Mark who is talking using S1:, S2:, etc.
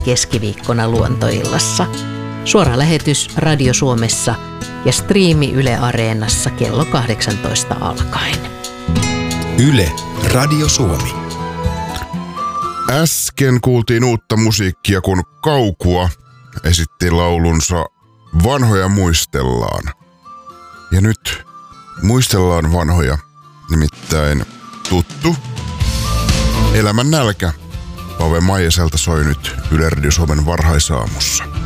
S1: keskiviikkona Luontoillassa. Suora lähetys Radio Suomessa ja striimi Yle Areenassa kello 18 alkaen.
S2: Yle Radio Suomi.
S3: Äsken kuultiin uutta musiikkia, kun Kaukua esitti laulunsa Vanhoja muistellaan. Ja nyt muistellaan vanhoja, nimittäin tuttu Elämän nälkä Pave Maijaselta soi nyt Yle Radio Suomen varhaisaamussa.